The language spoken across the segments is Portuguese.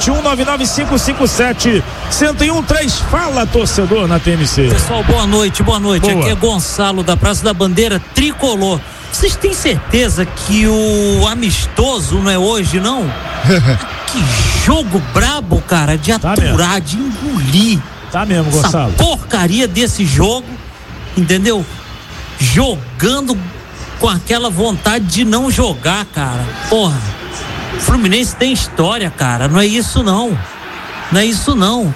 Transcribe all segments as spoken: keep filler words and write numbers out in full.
vinte e um, nove nove cinco cinco sete, um zero um três. Fala, torcedor, na T M C. Pessoal, boa noite, boa noite. Boa. Aqui é Gonçalo, da Praça da Bandeira Tricolor. Vocês têm certeza que o amistoso não é hoje, não? Que jogo brabo, cara, de Tá aturar, mesmo. de engolir. Tá mesmo, Gonçalo. Essa porcaria desse jogo, entendeu? Jogando com aquela vontade de não jogar, cara. Porra, o Fluminense tem história, cara. Não é isso, não. Não é isso, não.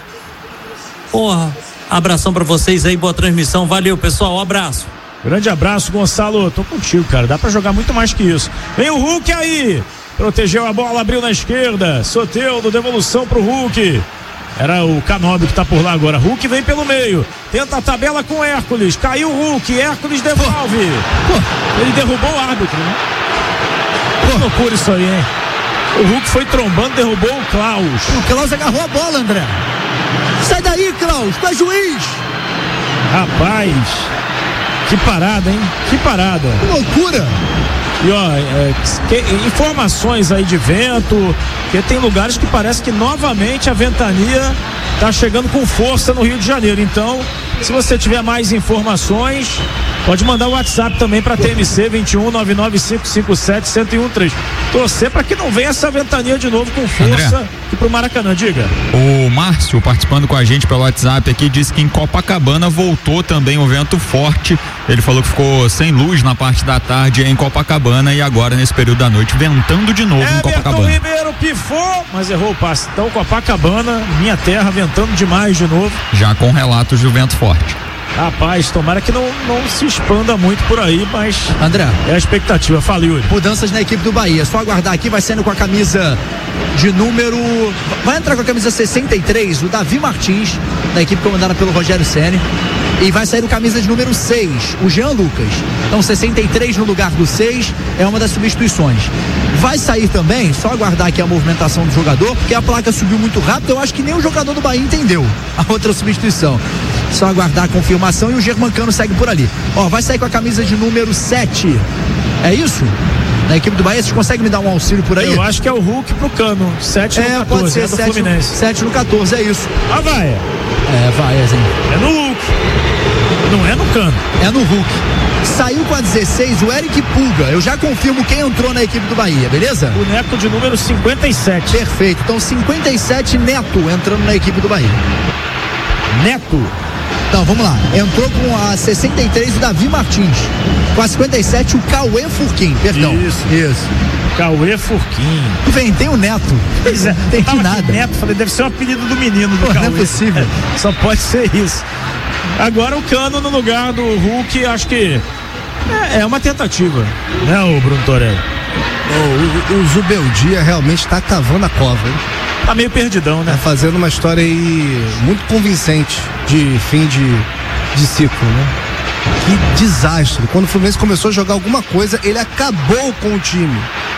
Porra, abração pra vocês aí, boa transmissão. Valeu, pessoal, um abraço. Grande abraço, Gonçalo. Tô contigo, cara. Dá pra jogar muito mais que isso. Vem o Hulk aí. Protegeu a bola, abriu na esquerda. Soteldo, devolução pro Hulk. Era o Canóbio que tá por lá agora. Hulk vem pelo meio. Tenta a tabela com Hércules. Caiu o Hulk. Hércules devolve. Pô, ele derrubou o árbitro, né? Que loucura isso aí, hein? O Hulk foi trombando, derrubou o Klaus. O Klaus agarrou a bola, André. Sai daí, Klaus. Tu é juiz. Rapaz. Que parada, hein? Que parada. Que loucura. E ó, é, que, informações aí de vento, porque tem lugares que parece que novamente a ventania tá chegando com força no Rio de Janeiro. Então, se você tiver mais informações, pode mandar o WhatsApp também para T M C vinte e um, nove nove cinco cinco sete, um zero um três. Torcer para que não venha essa ventania de novo com força. André, e pro Maracanã, diga. O Márcio, participando com a gente pelo WhatsApp aqui, disse que em Copacabana voltou também o vento forte. Ele falou que ficou sem luz na parte da tarde em Copacabana e agora nesse período da noite ventando de novo é, em Copacabana. Everton Ribeiro pifou, mas errou o passe. Então Copacabana, minha terra, ventando demais de novo. Já com relatos de vento forte. Rapaz, tomara que não, não se expanda muito por aí, mas André, é a expectativa. Fala, Yuri. Mudanças na equipe do Bahia, só aguardar aqui, vai saindo com a camisa de número, vai entrar com a camisa sessenta e três, o Davi Martins, da equipe comandada pelo Rogério Ceni, e vai sair o camisa de número seis, o Jean Lucas. Então sessenta e três no lugar do seis é uma das substituições. Vai sair também, só aguardar aqui a movimentação do jogador, porque a placa subiu muito rápido, eu acho que nem o jogador do Bahia entendeu a outra substituição. Só aguardar a confirmação e o Germancano segue por ali. Ó, vai sair com a camisa de número sete. É isso? Na equipe do Bahia, vocês conseguem me dar um auxílio por aí? Eu acho que é o Hulk pro Cano. sete no é, quatorze, pode ser é do sete, Fluminense. sete no quatorze, é isso. Ah, vai. É, vai, assim. É no Hulk. Não é no Cano. É no Hulk. Saiu com a dezesseis o Eric Pulga. Eu já confirmo quem entrou na equipe do Bahia, beleza? Boneco de número cinquenta e sete. Perfeito. Então cinquenta e sete Neto entrando na equipe do Bahia. Neto. Então, vamos lá. Entrou com a sessenta e três o Davi Martins. Com a cinquenta e sete o Cauê Furquim. Perdão. Isso. Isso. Cauê Furquim. Inventei o Neto. Pois é. Tem que nada. Neto, falei, deve ser o apelido do menino do Pô, Cauê. não é possível. É, só pode ser isso. Agora o Cano no lugar do Hulk, acho que é, é uma tentativa, né, o Bruno Torelli? Oh, o, o Zubeldia realmente tá cavando a cova, hein? Tá meio perdidão, né? Tá fazendo uma história aí muito convincente de fim de, de ciclo, né? Que desastre. Quando o Fluminense começou a jogar alguma coisa, ele acabou com o time.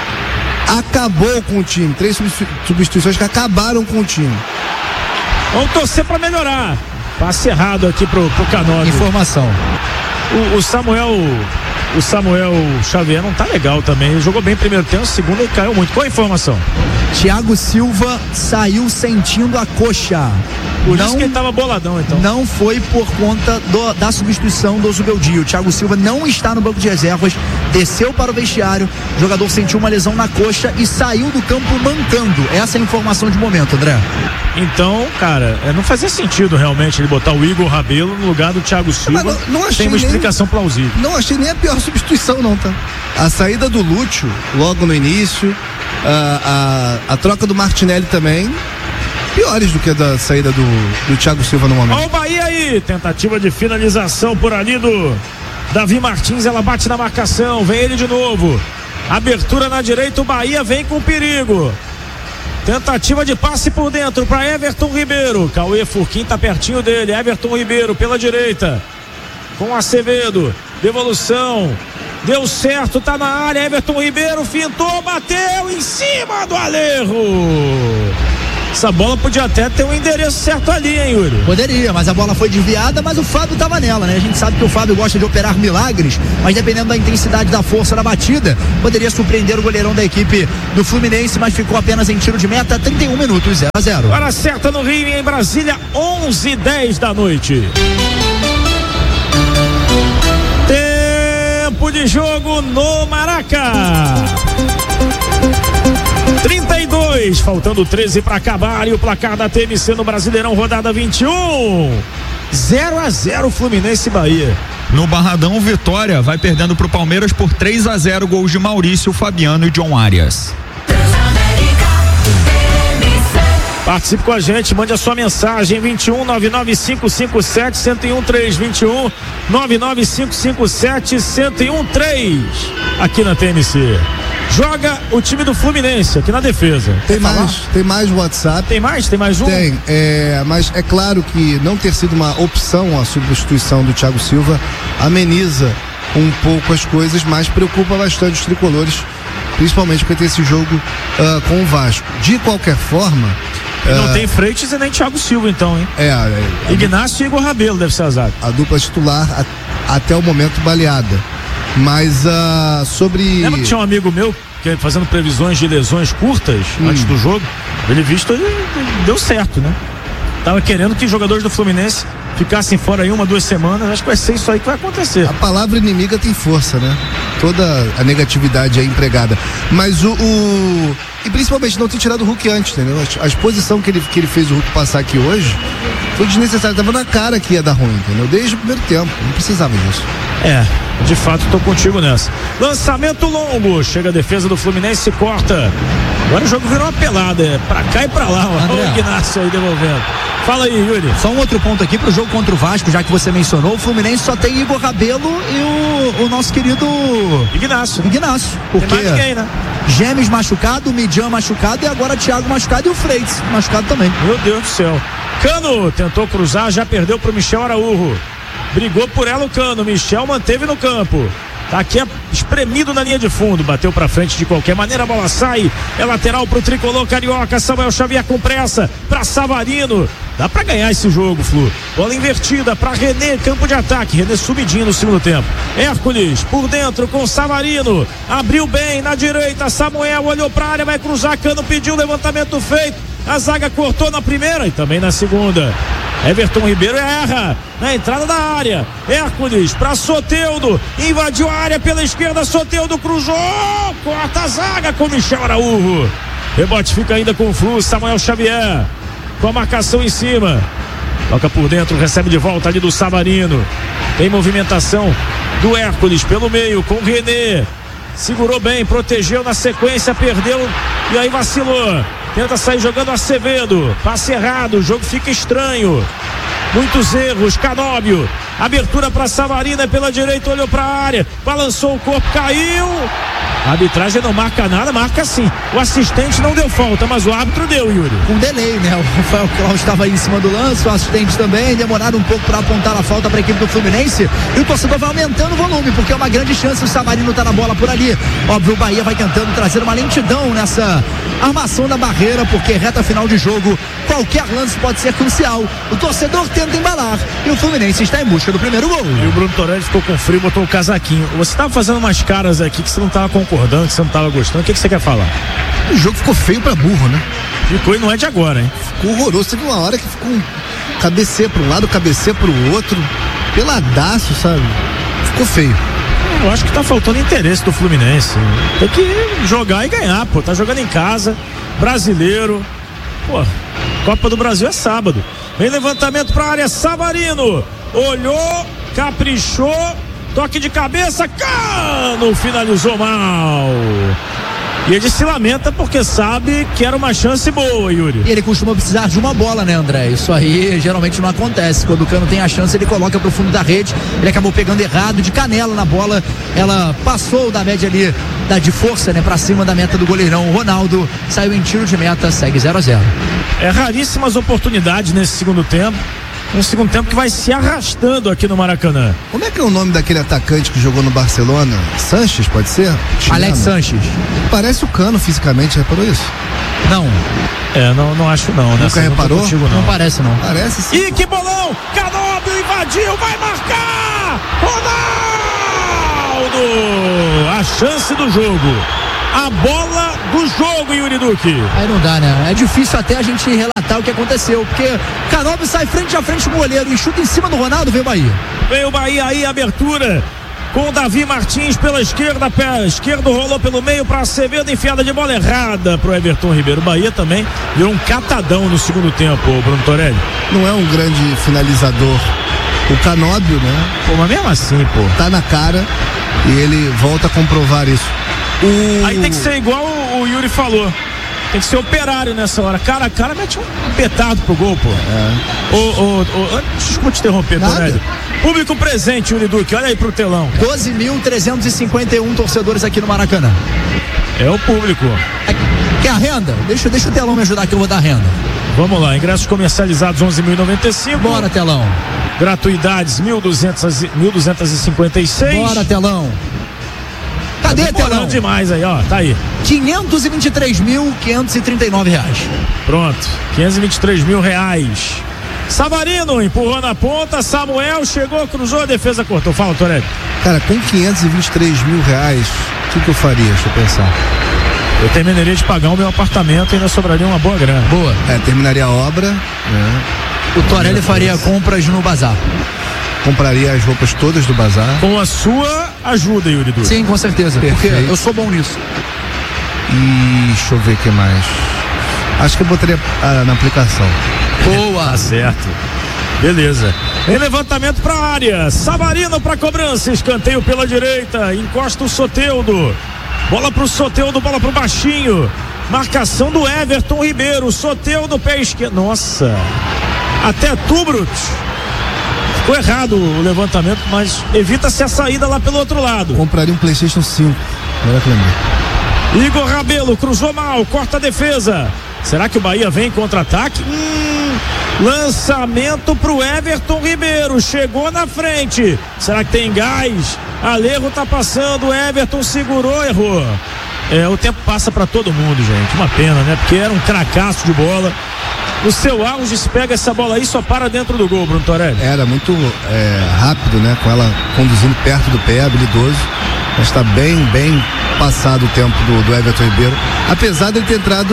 Acabou com o time. Três substituições que acabaram com o time. Vamos torcer pra melhorar. Passe errado aqui pro, pro Canóbio. Informação. O, o Samuel o Samuel Xavier não tá legal também. Ele jogou bem primeiro tempo, segundo ele caiu muito. Qual a informação? Thiago Silva saiu sentindo a coxa. Por não, isso que ele tava boladão, então. Não foi por conta do, da substituição do Zubeldia. O Thiago Silva não está no banco de reservas, desceu para o vestiário, o jogador sentiu uma lesão na coxa e saiu do campo mancando. Essa é a informação de momento, André. Então, cara, é, não fazia sentido realmente ele botar o Igor Rabelo no lugar do Thiago Silva. Não, não achei Tem uma nem, explicação plausível. Não achei nem a pior substituição, não, tá? A saída do Lúcio, logo no início, a, a, a troca do Martinelli também, piores do que a da saída do, do Thiago Silva no momento. Olha o Bahia aí, tentativa de finalização por ali do Davi Martins, ela bate na marcação, vem ele de novo, abertura na direita, o Bahia vem com perigo, tentativa de passe por dentro para Everton Ribeiro, Cauê Furquim tá pertinho dele, Everton Ribeiro pela direita, com Acevedo, devolução, deu certo, tá na área, Everton Ribeiro fintou, bateu em cima do Alejo. Essa bola podia até ter um endereço certo ali, hein, Yuri? Poderia, mas a bola foi desviada, mas o Fábio tava nela, né? A gente sabe que o Fábio gosta de operar milagres, mas dependendo da intensidade da força da batida, poderia surpreender o goleirão da equipe do Fluminense, mas ficou apenas em tiro de meta, trinta e um minutos, zero a zero. Hora certa no Rio e em Brasília, onze e dez da noite. Tempo de jogo no Maraca. trinta e dois, faltando treze para acabar, e o placar da T M C no Brasileirão, rodada vinte e um. zero a zero Fluminense e Bahia. No Barradão, Vitória vai perdendo pro Palmeiras por três a zero, gols de Maurício, Fabiano e John Arias. Participe com a gente, mande a sua mensagem, vinte e um, nove nove cinco cinco sete, um um um três, vinte e um, nove nove cinco cinco sete, um um um três, aqui na T M C. Joga o time do Fluminense aqui na defesa. Tem mais, falar? tem mais WhatsApp. Tem mais? Tem mais um? Tem, é, mas é claro que não ter sido uma opção a substituição do Thiago Silva ameniza um pouco as coisas, mas preocupa bastante os tricolores, principalmente porque tem esse jogo uh, com o Vasco. De qualquer forma... E não uh, tem Freitas e nem Thiago Silva então, hein? É, é Ignacio e Igor Rabelo deve ser a zaga. A dupla titular a, até o momento baleada. Mas uh, sobre... Lembra que tinha um amigo meu que fazendo previsões de lesões curtas hum. antes do jogo? Ele visto, ele deu certo, né? Tava querendo que jogadores do Fluminense ficassem fora aí uma, duas semanas. Acho que vai ser isso aí que vai acontecer. A palavra inimiga tem força, né? Toda a negatividade é empregada. Mas o, o... E principalmente não ter tirado o Hulk antes, entendeu? A exposição que ele, que ele fez o Hulk passar aqui hoje foi desnecessário. Tava na cara que ia dar ruim, entendeu? Desde o primeiro tempo. Não precisava disso. É, de fato, tô contigo nessa. Lançamento longo. Chega a defesa do Fluminense e corta. Agora o jogo virou uma pelada. É pra cá e pra lá. Olha o Ignacio aí devolvendo. Fala aí, Yuri. Só um outro ponto aqui pro jogo contra o Vasco, já que você mencionou. O Fluminense só tem Igor Rabelo e o, o nosso querido Ignacio. Ignacio. Porque tem mais ninguém, né? Gêmeos machucado, Midian machucado e agora Thiago machucado e o Freitas machucado também. Meu Deus do céu. Cano tentou cruzar, já perdeu pro Michel Araújo. Brigou por ela o Cano, Michel manteve no campo. Tá aqui espremido na linha de fundo, bateu pra frente de qualquer maneira, a bola sai, é lateral pro tricolor carioca, Samuel Xavier com pressa, pra Savarino, dá pra ganhar esse jogo, Flu, bola invertida pra René, campo de ataque, René subidinho no segundo tempo, Hércules por dentro com Savarino, abriu bem na direita, Samuel olhou pra área, vai cruzar, Cano pediu, levantamento feito, a zaga cortou na primeira e também na segunda. Everton Ribeiro erra na entrada da área. Hércules para Soteldo, invadiu a área pela esquerda, Soteldo cruzou, corta a zaga com Michel Araújo. Rebote fica ainda com o Flu, Samuel Xavier com a marcação em cima. Toca por dentro, recebe de volta ali do Savarino. Tem movimentação do Hércules pelo meio com o René. Segurou bem, protegeu na sequência, perdeu e aí vacilou. Tenta sair jogando Acevedo, passe errado, o jogo fica estranho. Muitos erros, Canóbio, abertura para Savarina pela direita, olhou para a área, balançou o corpo, caiu. A arbitragem não marca nada, marca sim. O assistente não deu falta, mas o árbitro deu, Yuri. Com delay, né? O Rafael Claus estava aí em cima do lance, o assistente também, demoraram um pouco para apontar a falta para a equipe do Fluminense. E o torcedor vai aumentando o volume, porque é uma grande chance, o Savarino tá na bola por ali. Óbvio, o Bahia vai tentando trazer uma lentidão nessa armação da barreira, porque reta final de jogo, qualquer lance pode ser crucial. O torcedor tenta embalar e o Fluminense está em busca do primeiro gol. E o Bruno Torelli ficou com frio, botou o casaquinho. Você estava fazendo umas caras aqui que você não estava concordando, que você não estava gostando. O que, que você quer falar? O jogo ficou feio pra burro, né? Ficou e não é de agora, hein? Ficou horroroso. Teve uma hora que ficou um cabeceia para um lado, cabeceia para o outro, peladaço, sabe? Ficou feio. Eu acho que tá faltando interesse do Fluminense. Tem que jogar e ganhar, pô. Tá jogando em casa, brasileiro. Pô, Copa do Brasil é sábado. Vem levantamento pra área, Savarino. Olhou, caprichou, toque de cabeça, Cano finalizou mal. E ele se lamenta porque sabe que era uma chance boa, Yuri. E ele costuma precisar de uma bola, né, André? Isso aí geralmente não acontece. Quando o Cano tem a chance, ele coloca pro fundo da rede. Ele acabou pegando errado, de canela na bola. Ela passou da média ali, da de força, né, pra cima da meta do goleirão. O Ronaldo saiu em tiro de meta, segue zero a zero. É raríssimas oportunidades nesse segundo tempo. Um segundo tempo que vai se arrastando aqui no Maracanã. Como é que é o nome daquele atacante que jogou no Barcelona? Sanches, pode ser? Chileno. Alex Sanches. Parece o Cano fisicamente, reparou isso? Não. É, não, não acho não. Nunca reparou? Não, contigo, não. Não parece, não. Parece sim. E que bolão! Canóbio invadiu, vai marcar! Ronaldo! A chance do jogo. A bola do jogo, Yuri Duque. Aí não dá, né? É difícil até a gente relatar o que aconteceu, porque Canóbio sai frente a frente com o goleiro e chuta em cima do Ronaldo, vem o Bahia. Vem o Bahia aí, abertura com o Davi Martins pela esquerda, pé esquerdo rolou pelo meio para Acevedo, enfiada de bola errada pro Everton Ribeiro. O Bahia também deu um catadão no segundo tempo, Bruno Torelli. Não é um grande finalizador. O Canóbio, né? Pô, mas mesmo assim, pô. Tá na cara e ele volta a comprovar isso. O... Aí tem que ser igual o Yuri falou. Tem que ser operário nessa hora. Cara a cara mete um petardo pro gol, pô. É. Ô, ô, ô, desculpa te interromper, Torelli. Público presente, Yuri Duque, olha aí pro telão. doze mil trezentos e cinquenta e um torcedores aqui no Maracanã. É o público. Quer a renda? Deixa, deixa o telão me ajudar que eu vou dar a renda. Vamos lá, ingressos comercializados onze mil e noventa e cinco. Bora, telão. Gratuidades mil duzentos e cinquenta e seis. Bora, telão. Cadê, tá telão? Demais aí, ó, tá aí. quinhentos e vinte e três mil, quinhentos e trinta e nove reais. Pronto, quinhentos e vinte e três mil reais. Savarino empurrou na ponta, Samuel chegou, cruzou, a defesa cortou. Fala, Torelli. Cara, com quinhentos e vinte e três mil reais, o que, que eu faria? Deixa eu pensar. Eu terminaria de pagar o meu apartamento e ainda sobraria uma boa grana. Boa. É, terminaria a obra. Né? O Torelli faria compras no bazar. Compraria as roupas todas do bazar. Com a sua ajuda, Yuri Duque. Sim, com certeza. Perfeito. Porque eu sou bom nisso. E deixa eu ver o que mais. Acho que eu botaria ah, na aplicação. Boa. Tá certo. Beleza. Em levantamento pra área. Savarino pra cobrança. Escanteio pela direita. Encosta o Soteldo. Bola pro Soteldo, bola pro baixinho. Marcação do Everton Ribeiro. Soteldo, pé esquerdo. Nossa. Até tu, Brutus. Ficou errado o levantamento, mas evita-se a saída lá pelo outro lado. Compraria um PlayStation cinco. Melhor que lembrar. Igor Rabelo cruzou mal, corta a defesa. Será que o Bahia vem em contra-ataque? Hum, lançamento pro Everton Ribeiro. Chegou na frente. Será que tem gás? Alejo tá passando. Everton segurou, errou. É, o tempo passa pra todo mundo, gente. Uma pena, né? Porque era um cracaço de bola. O seu auge, se pega essa bola aí, só para dentro do gol, Bruno Torelli. Era muito é, rápido, né? Com ela conduzindo perto do pé, habilidoso. Mas está bem, bem passado o tempo do, do Everton Ribeiro. Apesar de ele ter entrado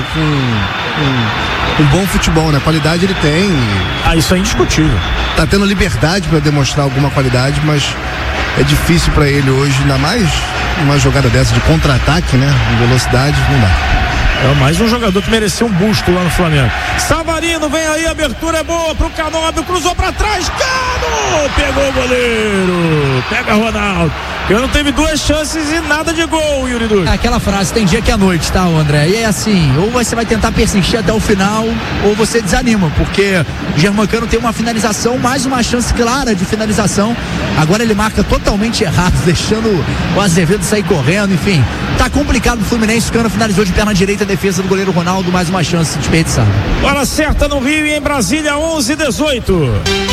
com um bom futebol, né? Qualidade ele tem. Ah, isso é indiscutível. Tá tendo liberdade para demonstrar alguma qualidade, mas é difícil para ele hoje, ainda mais uma jogada dessa de contra-ataque, né? Em velocidade, não dá. É mais um jogador que mereceu um busto lá no Flamengo. Savarino, vem aí, abertura é boa pro Canóbio, cruzou pra trás, Cano! Pegou o goleiro, pega Ronaldo. Cano teve duas chances e nada de gol, Yuri Duque. Aquela frase, tem dia que é noite, tá, André? E é assim, ou você vai tentar persistir até o final, ou você desanima, porque Germancano tem uma finalização, mais uma chance clara de finalização. Agora ele marca totalmente errado, deixando o Azevedo sair correndo, enfim. Tá complicado o Fluminense, o Cano finalizou de perna direita, a defesa do goleiro Ronaldo, mais uma chance desperdiçada. Bola certa no Rio e em Brasília, onze e dezoito.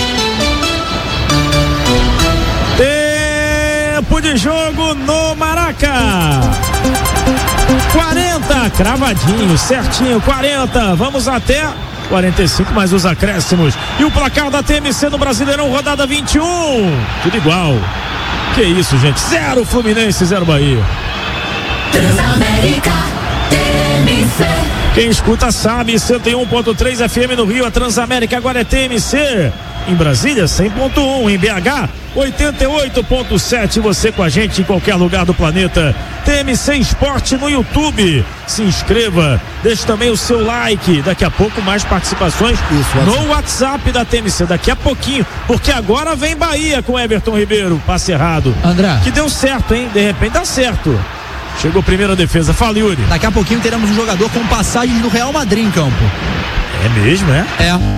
Tempo de jogo no Maraca. quarenta, cravadinho, certinho, quarenta. Vamos até quarenta e cinco, mais os acréscimos. E o placar da T M C no Brasileirão, rodada vinte e um. Tudo igual. Que isso, gente? Zero Fluminense, zero Bahia. Transamérica, T M C. Quem escuta sabe, cento e um ponto três F M no Rio, a Transamérica agora é T M C. Em Brasília, cem ponto um, em B H, oitenta e oito ponto sete. Você com a gente em qualquer lugar do planeta. T M C Esporte no YouTube. Se inscreva, deixe também o seu like. Daqui a pouco mais participações Isso, no WhatsApp da T M C. Daqui a pouquinho, porque agora vem Bahia com Everton Ribeiro. Passe errado. André. Que deu certo, hein? De repente dá certo. Chegou a primeira defesa. Fala, Yuri. Daqui a pouquinho teremos um jogador com passagens do Real Madrid em campo. É mesmo, é? É.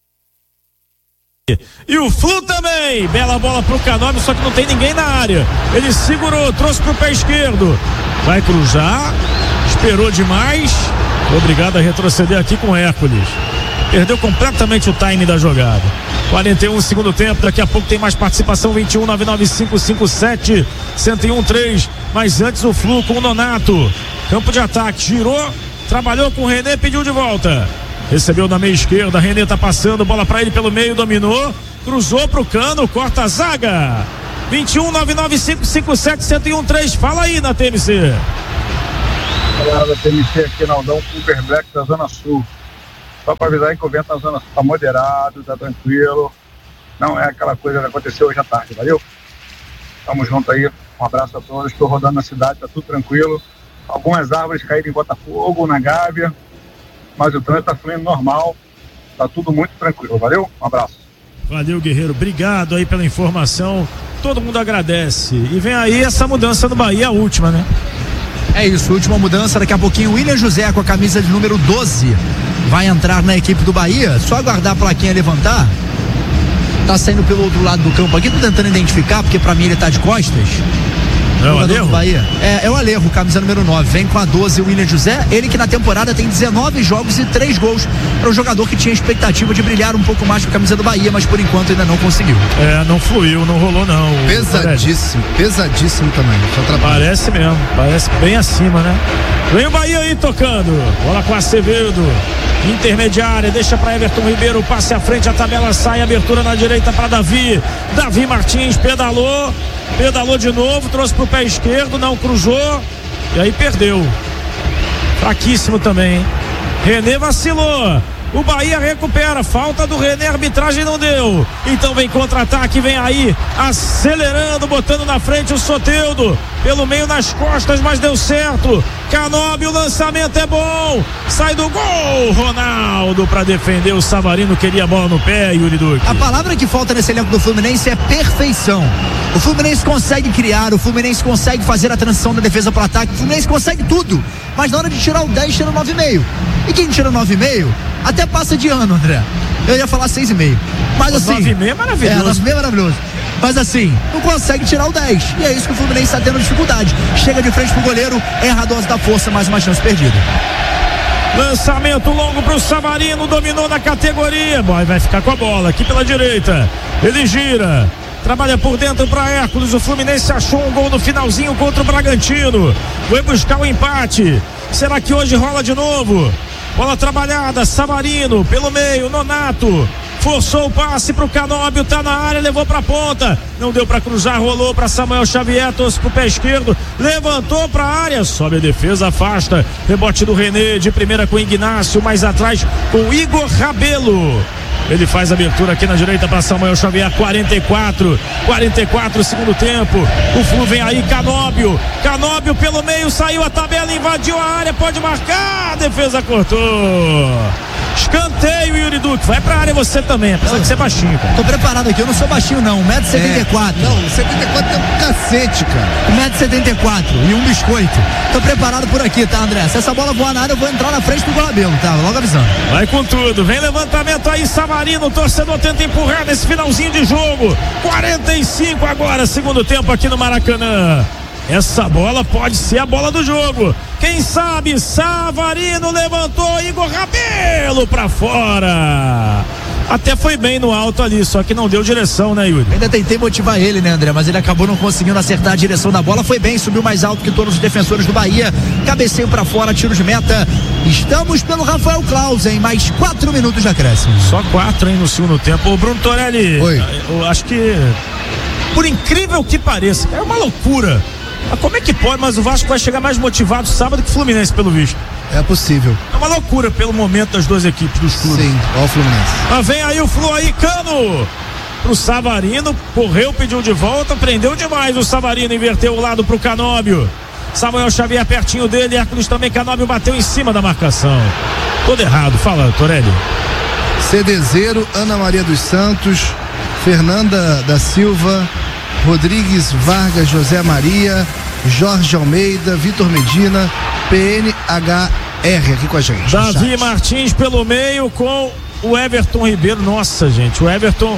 E o Flu também, bela bola pro Canóbio, só que não tem ninguém na área. Ele segurou, trouxe pro pé esquerdo. Vai cruzar, esperou demais. Obrigado a retroceder aqui com o Hércules. Perdeu completamente o time da jogada. quarenta e um segundo tempo, daqui a pouco tem mais participação. Vinte e um, nove nove cinco cinco sete, cento e um, três. Mas antes o Flu com o Nonato. Campo de ataque, girou, trabalhou com o René, pediu de volta. Recebeu na meia esquerda, René tá passando, bola pra ele pelo meio, dominou, cruzou pro Cano, corta a zaga. vinte e um, nove nove cinco cinco sete, um zero um três, fala aí na T M C. Galera da T M C aqui na Aldão, Uber Black da Zona Sul. Só para avisar aí que o vento na Zona Sul tá moderado, tá tranquilo. Não é aquela coisa que aconteceu hoje à tarde, valeu? Tamo junto aí, um abraço a todos. Estou rodando na cidade, tá tudo tranquilo. Algumas árvores caíram em Botafogo, na Gávea, mas o trânsito tá fluindo normal. Tá tudo muito tranquilo, valeu? Um abraço. Valeu, Guerreiro, obrigado aí pela informação. Todo mundo agradece. E vem aí essa mudança no Bahia, a última, né? É isso, última mudança, daqui a pouquinho o William José com a camisa de número doze vai entrar na equipe do Bahia, só aguardar a plaquinha levantar. Tá saindo pelo outro lado do campo aqui, tô tentando identificar, porque pra mim ele tá de costas. É o Alejo? Bahia. É, é o Alejo, camisa número nove. Vem com a doze o William José. Ele que na temporada tem dezenove jogos e três gols. Para o jogador que tinha expectativa de brilhar um pouco mais com a camisa do Bahia, mas por enquanto ainda não conseguiu. É, não fluiu, não rolou não. Pesadíssimo, pesadíssimo também. Só trabalho. Parece mesmo, parece bem acima, né? Vem o Bahia aí tocando. Bola com Acevedo. Intermediária, deixa para Everton Ribeiro, passe à frente, a tabela sai, abertura na direita para Davi. Davi Martins pedalou, pedalou de novo, trouxe pro pé esquerdo, não cruzou e aí perdeu. Fraquíssimo também, hein? René vacilou. O Bahia recupera, falta do René, a arbitragem não deu. Então vem contra-ataque, vem aí, acelerando, botando na frente o Soteldo. Pelo meio nas costas, mas deu certo. Canobi, o lançamento é bom. Sai do gol, Ronaldo para defender. O Savarino queria a bola no pé, Yuri Duque. A palavra que falta nesse elenco do Fluminense é perfeição. O Fluminense consegue criar, o Fluminense consegue fazer a transição da defesa para o ataque, o Fluminense consegue tudo. Mas na hora de tirar o dez, tira o nove vírgula cinco. E quem tira o nove vírgula cinco até passa de ano, André. Eu ia falar seis vírgula cinco. Mas assim. nove vírgula cinco é maravilhoso. É, nove vírgula cinco é maravilhoso. Mas assim, não consegue tirar o dez. E é isso que o Fluminense está tendo dificuldade. Chega de frente pro goleiro, erra a dose da força, mais uma chance perdida. Lançamento longo pro Savarino, dominou na categoria. Boy, vai ficar com a bola aqui pela direita. Ele gira. Trabalha por dentro para Hércules. O Fluminense achou um gol no finalzinho contra o Bragantino. Foi buscar o empate. Será que hoje rola de novo? Bola trabalhada, Savarino pelo meio, Nonato. Forçou o passe pro Canóbio, tá na área, levou pra ponta. Não deu pra cruzar, rolou pra Samuel Xavier, trouxe pro pé esquerdo, levantou pra área, sobe a defesa, afasta. Rebote do René, de primeira com o Ignácio, mais atrás com o Igor Rabelo. Ele faz a abertura aqui na direita para Samuel Xavier, quarenta e quatro, quarenta e quatro, segundo tempo. O Flu vem aí, Canóbio. Canóbio pelo meio, saiu a tabela, invadiu a área, pode marcar. A defesa cortou. Escanteio, Yuri Duque. Vai pra área você também, apesar de ser baixinho, cara. Tô preparado aqui, eu não sou baixinho não, um metro e setenta e quatro. É, não, setenta e quatro é um cacete, cara. um metro e setenta e quatro e um biscoito. Tô preparado por aqui, tá, André? Se essa bola voar na área, eu vou entrar na frente do Golabelo, tá? Logo avisando. Vai com tudo, vem levantamento aí, Savarino, o torcedor tenta empurrar nesse finalzinho de jogo. quarenta e cinco agora, segundo tempo aqui no Maracanã. Essa bola pode ser a bola do jogo. Quem sabe? Savarino levantou, Igor Rabelo pra fora. Até foi bem no alto ali, só que não deu direção, né, Yuri? Ainda tentei motivar ele, né, André? Mas ele acabou não conseguindo acertar a direção da bola. Foi bem, subiu mais alto que todos os defensores do Bahia. Cabeceio pra fora, tiro de meta. Estamos pelo Rafael Claus, em mais quatro minutos de acréscimo. Só quatro, hein, no segundo tempo. Ô, Bruno Torelli. Oi. Eu acho que, por incrível que pareça, é uma loucura. Mas como é que pode? Mas o Vasco vai chegar mais motivado sábado que o Fluminense, pelo visto. É possível. É uma loucura pelo momento das duas equipes, dos clubes. Sim, ó o Fluminense. Mas vem aí o Flu aí, Cano. Pro Savarino, correu, pediu de volta, prendeu demais o Savarino, inverteu o lado pro Canóbio. Samuel Xavier pertinho dele, Hércules também, Canóbio bateu em cima da marcação. Todo errado, fala, Torelli. Cedezeiro, Ana Maria dos Santos, Fernanda da Silva, Rodrigues Vargas, José Maria, Jorge Almeida, Vitor Medina, P N H R aqui com a gente. Davi Martins pelo meio com o Everton Ribeiro. Nossa, gente, o Everton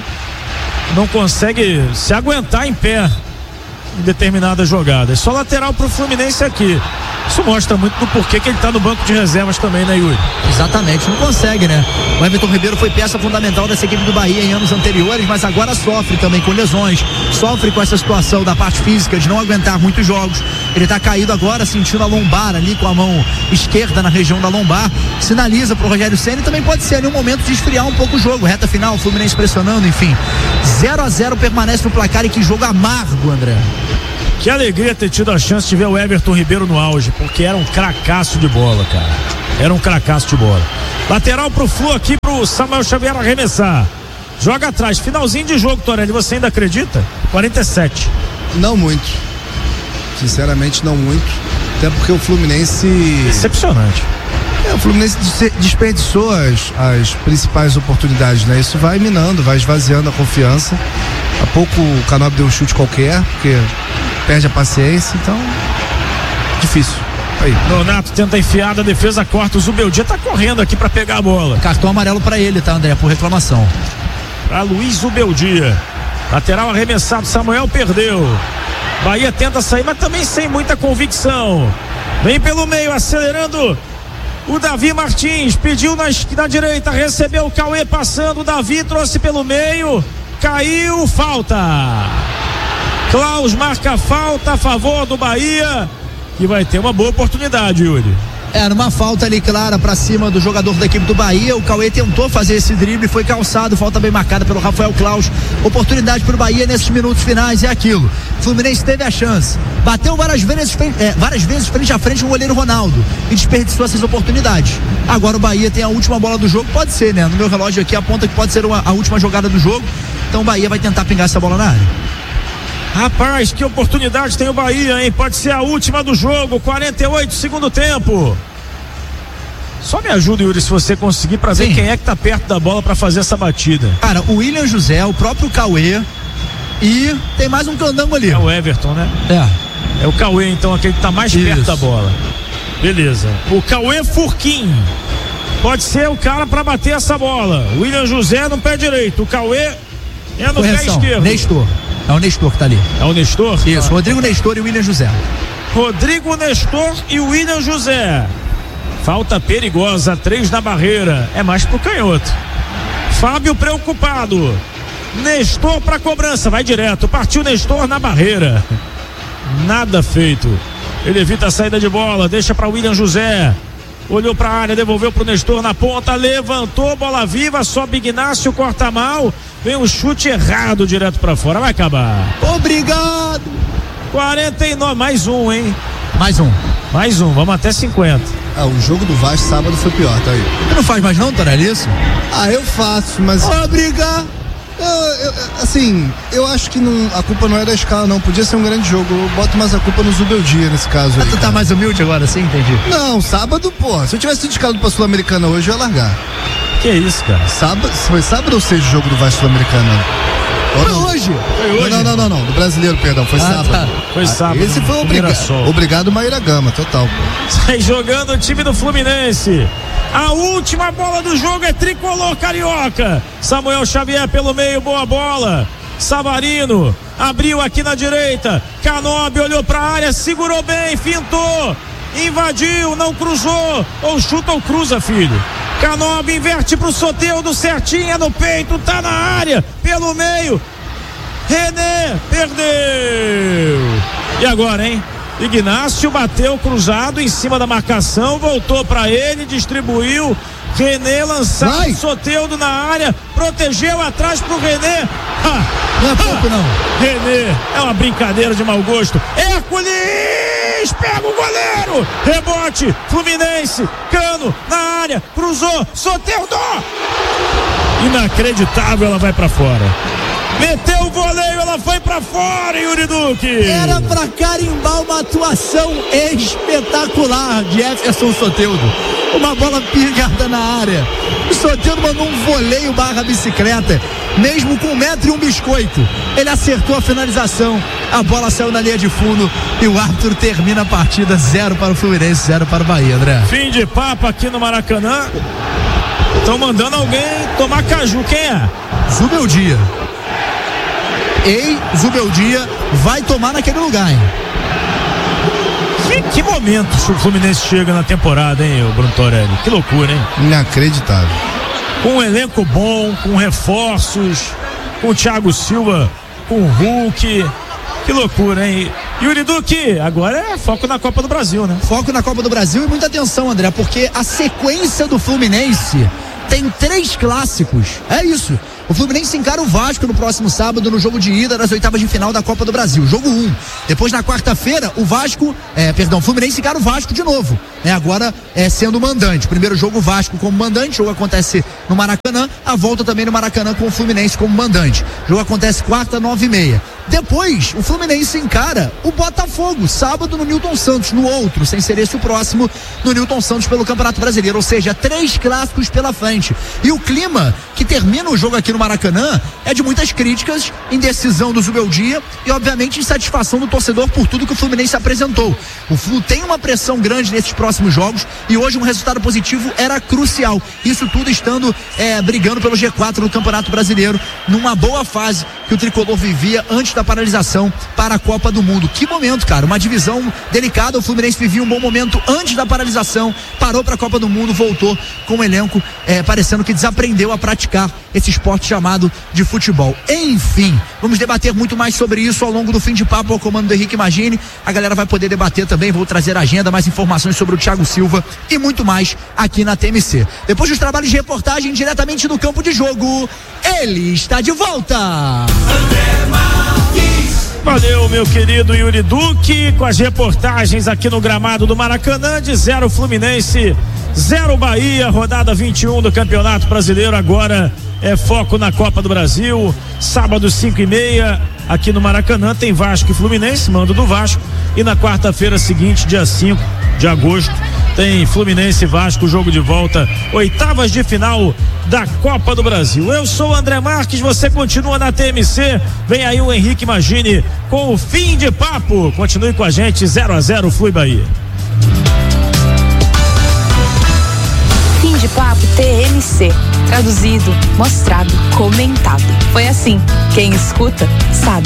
não consegue se aguentar em pé em determinadas jogadas. Só lateral pro Fluminense aqui. Isso mostra muito do porquê que ele tá no banco de reservas também, né, Yuri? Exatamente, não consegue, né? O Everton Ribeiro foi peça fundamental dessa equipe do Bahia em anos anteriores, mas agora sofre também com lesões, sofre com essa situação da parte física de não aguentar muitos jogos. Ele tá caído agora, sentindo a lombar ali com a mão esquerda na região da lombar. Sinaliza pro Rogério Ceni, também pode ser ali um momento de esfriar um pouco o jogo. Reta final, Fluminense pressionando, enfim. zero a zero permanece no placar, e que jogo amargo, André. Que alegria ter tido a chance de ver o Everton Ribeiro no auge, porque era um cracaço de bola, cara. Era um cracaço de bola. Lateral pro Flu aqui pro Samuel Xavier arremessar. Joga atrás, finalzinho de jogo, Torelli, você ainda acredita? quarenta e sete. Não muito. Sinceramente, não muito. Até porque o Fluminense... Decepcionante. É, o Fluminense desperdiçou as, as principais oportunidades, né? Isso vai minando, vai esvaziando a confiança. Há pouco o Canóbio deu um chute qualquer, porque perde a paciência, então... Difícil. Aí. Nonato tenta enfiada, a defesa corta, o Zubeldia tá correndo aqui pra pegar a bola. Cartão amarelo pra ele, tá, André? Por reclamação. Pra Luiz Zubeldia. Lateral arremessado, Samuel perdeu. Bahia tenta sair, mas também sem muita convicção. Vem pelo meio, acelerando o Davi Martins. Pediu na, na direita, recebeu o Cauê passando. O Davi trouxe pelo meio. Caiu, falta. Klaus marca falta a favor do Bahia, que vai ter uma boa oportunidade, Yuri. É, numa falta ali clara pra cima do jogador da equipe do Bahia, o Cauê tentou fazer esse drible, foi calçado, falta bem marcada pelo Rafael Klaus. Oportunidade pro Bahia nesses minutos finais, é aquilo. Fluminense teve a chance, bateu várias vezes, é, várias vezes frente a frente com o goleiro Ronaldo e desperdiçou essas oportunidades. Agora o Bahia tem a última bola do jogo, pode ser, né? No meu relógio aqui aponta que pode ser uma, a última jogada do jogo, então o Bahia vai tentar pingar essa bola na área. Rapaz, que oportunidade tem o Bahia, hein? Pode ser a última do jogo, quarenta e oito, segundo tempo. Só me ajuda, Yuri, se você conseguir, pra ver Sim. quem é que tá perto da bola pra fazer essa batida. Cara, o William José, o próprio Cauê e tem mais um candango ali. É o Everton, né? É. É o Cauê, então, aquele que tá mais Isso. perto da bola. Beleza. O Cauê Furquim pode ser o cara pra bater essa bola. O William José no pé direito, o Cauê é no Correção. pé esquerdo. Nestor. É o Nestor que tá ali. É o Nestor? Isso, ah. Rodrigo Nestor e o William José. Rodrigo Nestor e o William José. Falta perigosa, três na barreira. É mais pro canhoto. Fábio preocupado. Nestor pra cobrança, vai direto. Partiu Nestor na barreira. Nada feito. Ele evita a saída de bola, deixa pra William José. Olhou pra área, devolveu pro Nestor na ponta, levantou, bola viva, sobe Ignácio, corta mal. Vem um chute errado direto pra fora, vai acabar. Obrigado. quarenta e nove, mais um, hein? Mais um. Mais um, vamos até cinquenta. Ah, o jogo do Vasco sábado foi pior, tá aí. Você não faz mais não, Torelli, isso? Ah, eu faço, mas... Obrigado. Eu, eu, assim, eu acho que não, a culpa não é da escala, não. Podia ser um grande jogo. Eu boto mais a culpa no Zubeldia nesse caso aí. Ah, tu tá cara. mais humilde agora, sim? Entendi. Não, sábado, porra. Se eu tivesse sido escalado pra Sul-Americana hoje, eu ia largar. Que isso, cara? Sábado, foi sábado ou seja o jogo do Vasco Sul-Americana? Foi hoje. Foi hoje. Não, não, não, não. Do brasileiro, perdão. Foi ah, sábado. Tá. Foi sábado. Esse foi obrigado. Obrigado, Maíra Gama, total. Sai jogando o time do Fluminense. A última bola do jogo é tricolor carioca. Samuel Xavier pelo meio, boa bola. Savarino abriu aqui na direita. Canóbio olhou pra área, segurou bem, fintou, invadiu, não cruzou. Ou chuta ou cruza, filho. Canóbio inverte pro Soteldo, certinha no peito, tá na área, pelo meio. René perdeu. E agora, hein? Ignácio bateu cruzado em cima da marcação, voltou pra ele, distribuiu. René lançado, Vai. Soteldo na área, protegeu atrás pro René. Ah, não é pouco, não. René, é uma brincadeira de mau gosto. Hércules, pega o goleiro. Rebote, Fluminense, Cano na área, cruzou, Soteldo. Inacreditável, ela vai pra fora. Meteu o voleio, ela foi pra fora, Yuri Duque. Era pra carimbar uma atuação espetacular de Jefferson Soteldo. Uma bola pingada na área. O Soteldo mandou um voleio barra bicicleta, mesmo com um metro e um biscoito. Ele acertou a finalização, a bola saiu na linha de fundo e o árbitro termina a partida. Zero para o Fluminense, zero para o Bahia, André. Fim de papo aqui no Maracanã. Estão mandando alguém tomar caju. Quem é? Zubeldia. Ei, Zubeldia vai tomar naquele lugar, hein? Que, que momento o Fluminense chega na temporada, hein, o Bruno Torelli? Que loucura, hein? Inacreditável. Com um elenco bom, com reforços, com o Thiago Silva, com o Hulk. Que loucura, hein? Yuri Duque, agora é foco na Copa do Brasil, né? Foco na Copa do Brasil e muita atenção, André, porque a sequência do Fluminense tem três clássicos. É isso. O Fluminense encara o Vasco no próximo sábado no jogo de ida das oitavas de final da Copa do Brasil, jogo um. Depois na quarta-feira, o Vasco, é, perdão, o Fluminense encara o Vasco de novo, né? Agora é sendo mandante. Primeiro jogo o Vasco como mandante, o jogo acontece no Maracanã, a volta também no Maracanã com o Fluminense como mandante. O jogo acontece quarta, nove e meia. Depois, o Fluminense encara o Botafogo, sábado no Newton Santos, no outro, sem ser esse o próximo, no Newton Santos pelo Campeonato Brasileiro, ou seja, três clássicos pela frente. E o clima que termina o jogo aqui no Maracanã é de muitas críticas, indecisão do Zubeldia e obviamente insatisfação do torcedor por tudo que o Fluminense apresentou. O Flu tem uma pressão grande nesses próximos jogos e hoje um resultado positivo era crucial. Isso tudo estando é, brigando pelo G quatro no Campeonato Brasileiro, numa boa fase que o tricolor vivia antes da paralisação para a Copa do Mundo. Que momento, cara, uma divisão delicada. O Fluminense vivia um bom momento antes da paralisação, parou para a Copa do Mundo, voltou com o elenco é, parecendo que desaprendeu a praticar esse esporte chamado de futebol. Enfim, vamos debater muito mais sobre isso ao longo do fim de papo ao comando do Henrique Magini. A galera vai poder debater também, vou trazer a agenda, mais informações sobre o Thiago Silva e muito mais aqui na T M C. Depois dos trabalhos de reportagem diretamente do campo de jogo, ele está de volta. Valeu, meu querido Yuri Duque, com as reportagens aqui no gramado do Maracanã, de zero Fluminense, zero Bahia, rodada vinte e um do Campeonato Brasileiro. Agora é foco na Copa do Brasil, sábado cinco e meia, aqui no Maracanã tem Vasco e Fluminense, mando do Vasco, e na quarta-feira seguinte, dia cinco de agosto, tem Fluminense e Vasco, jogo de volta, oitavas de final da Copa do Brasil. Eu sou o André Marques, você continua na T M C, vem aí o Henrique Magini com o fim de papo, continue com a gente, zero a zero Flu e Bahia. Fim de papo T M C, traduzido, mostrado, comentado. Foi assim, quem escuta sabe.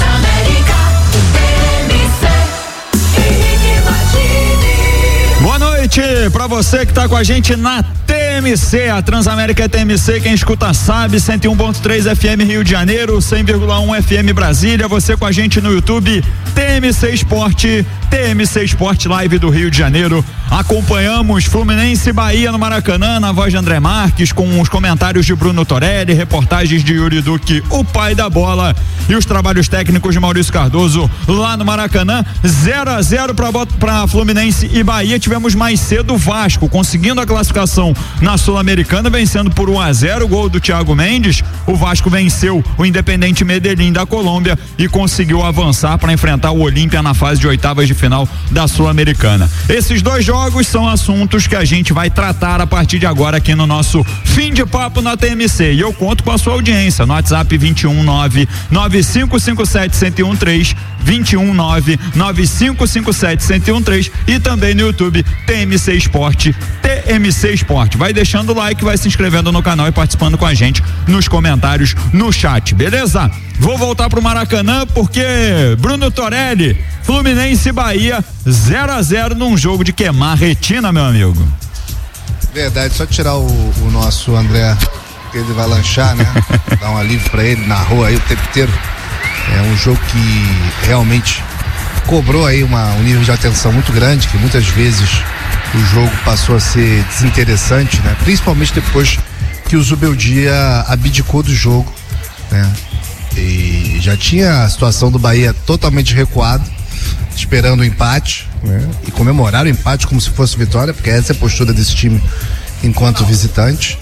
Boa noite pra você que tá com a gente na T M C, a Transamérica é T M C, quem escuta sabe, cento e um ponto três F M Rio de Janeiro, cem vírgula um F M Brasília, você com a gente no YouTube, T M C Esporte, T M C Esporte Live do Rio de Janeiro. Acompanhamos Fluminense e Bahia no Maracanã, na voz de André Marques, com os comentários de Bruno Torelli, reportagens de Yuri Duque, o pai da bola, e os trabalhos técnicos de Maurício Cardoso lá no Maracanã. Zero a zero para Fluminense e Bahia. Tivemos mais cedo o Vasco conseguindo a classificação na Sul-Americana, vencendo por um a zero, gol do Thiago Mendes. O Vasco venceu o Independente Medellín da Colômbia e conseguiu avançar para enfrentar o Olímpia na fase de oitavas de final da Sul-Americana. Esses dois jogos são assuntos que a gente vai tratar a partir de agora aqui no nosso fim de papo na T M C, e eu conto com a sua audiência no WhatsApp vinte e um nove nove cinco cinco sete um zero um três, vinte e um nove nove cinco cinco sete um zero um três, e também no YouTube T M C Esporte, T M C Esporte. Vai deixando o like, vai se inscrevendo no canal e participando com a gente nos comentários, no chat, beleza? Vou voltar pro Maracanã porque Bruno Torelli, Fluminense e Bahia, zero a zero num jogo de queimar retina, meu amigo. Verdade, só tirar o, o nosso André, que ele vai lanchar, né? Dar um alívio pra ele na rua aí o tempo inteiro. É um jogo que realmente cobrou aí uma, um nível de atenção muito grande, que muitas vezes o jogo passou a ser desinteressante, né? Principalmente depois que o Zubeldia abdicou do jogo, né? E já tinha a situação do Bahia totalmente recuado, esperando o empate, né? E comemorar o empate como se fosse vitória, porque essa é a postura desse time enquanto visitante.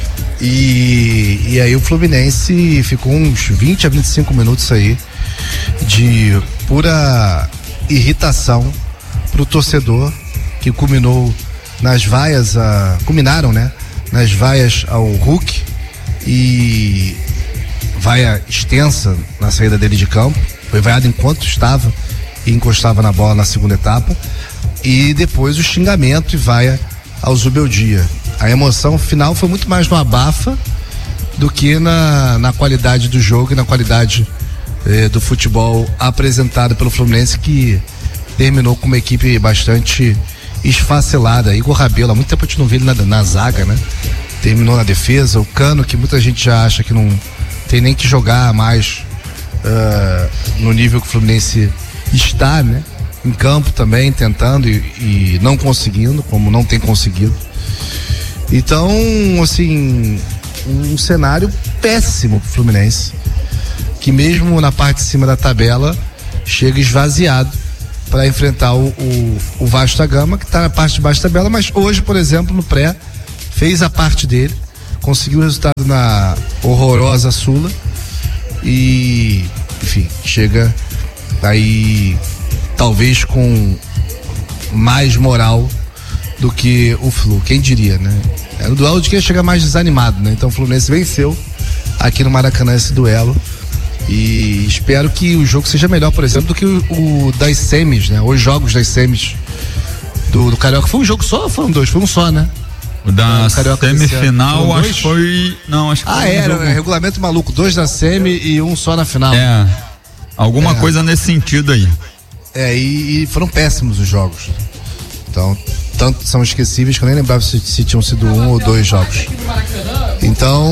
E, e aí o Fluminense ficou uns vinte a vinte e cinco minutos aí de pura irritação pro torcedor, que culminou nas vaias, a, culminaram, né? Nas vaias ao Hulk, e vaia extensa na saída dele de campo, foi vaiado enquanto estava e encostava na bola na segunda etapa, e depois o xingamento e vaia ao Zubeldia. A emoção final foi muito mais no abafa do que na, na qualidade do jogo e na qualidade eh, do futebol apresentado pelo Fluminense, que terminou com uma equipe bastante esfacelada. Igor Rabelo, há muito tempo a gente não vê ele na, na zaga, né? Terminou na defesa. O Cano, que muita gente já acha que não tem nem que jogar mais uh, no nível que o Fluminense está, né, em campo também, tentando e, e não conseguindo, como não tem conseguido. Então, assim, um cenário péssimo pro Fluminense, que mesmo na parte de cima da tabela chega esvaziado para enfrentar o, o, o Vasco da Gama, que está na parte de baixo da tabela, mas hoje, por exemplo, no pré, fez a parte dele, conseguiu o resultado na horrorosa Sula e, enfim, chega aí talvez com mais moral do que o Flu, quem diria, né? Era o duelo de quem chega mais desanimado, né? Então o Fluminense venceu aqui no Maracanã esse duelo e espero que o jogo seja melhor, por exemplo, do que o, o das semis, né? Os jogos das semis do, do Carioca. Foi um jogo só ou foram dois? Foi um só, né? O da semifinal, acho que foi. Não, acho que ah, foi. Ah, era, um regulamento maluco. Dois na semi e um só na final. É. Alguma é. coisa nesse sentido aí. É, e, e foram péssimos os jogos. Então, tanto são esquecíveis que eu nem lembrava se, se tinham sido um ou dois jogos. Então,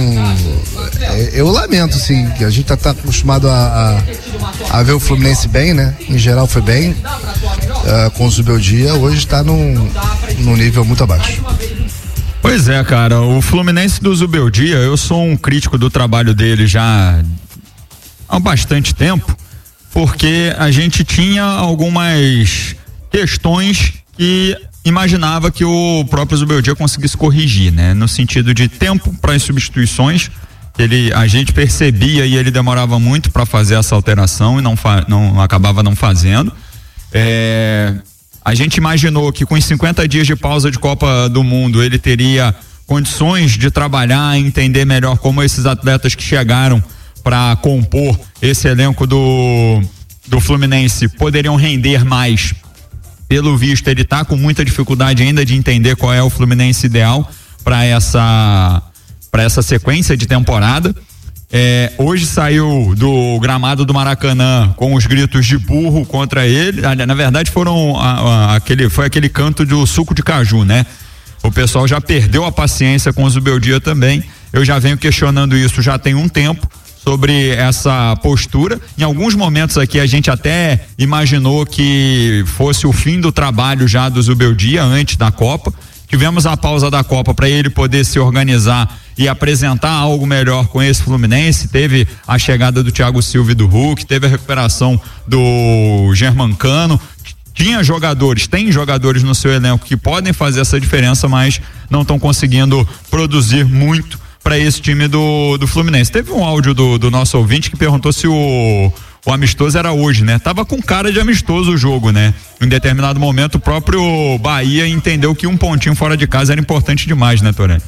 é, eu lamento, assim, que a gente tá, tá acostumado a, a, a ver o Fluminense bem, né? Em geral foi bem, uh, com o Zubeldia, hoje tá num, num nível muito abaixo. Pois é, cara, o Fluminense do Zubeldia, eu sou um crítico do trabalho dele já há bastante tempo, porque a gente tinha algumas questões que imaginava que o próprio Zubeldia conseguisse corrigir, né? No sentido de tempo para as substituições, ele, a gente percebia e ele demorava muito para fazer essa alteração e não, fa, não acabava não fazendo. É, a gente imaginou que com os cinquenta dias de pausa de Copa do Mundo ele teria condições de trabalhar e entender melhor como esses atletas que chegaram para compor esse elenco do, do Fluminense poderiam render mais. Pelo visto, ele tá com muita dificuldade ainda de entender qual é o Fluminense ideal para essa para essa sequência de temporada. É, hoje saiu do gramado do Maracanã com os gritos de burro contra ele. Na verdade, foram a, a, aquele foi aquele canto do suco de caju, né? O pessoal já perdeu a paciência com o Zubeldia também. Eu já venho questionando isso já tem um tempo, sobre essa postura. Em alguns momentos aqui a gente até imaginou que fosse o fim do trabalho já do Zubeldia antes da Copa. Tivemos a pausa da Copa para ele poder se organizar e apresentar algo melhor com esse Fluminense. Teve a chegada do Thiago Silva e do Hulk, teve a recuperação do Germancano. Tinha jogadores, tem jogadores no seu elenco que podem fazer essa diferença, mas não estão conseguindo produzir muito para esse time do, do Fluminense. Teve um áudio do, do nosso ouvinte que perguntou se o, o amistoso era hoje, né? Tava com cara de amistoso o jogo, né? Em determinado momento o próprio Bahia entendeu que um pontinho fora de casa era importante demais, né, Toré?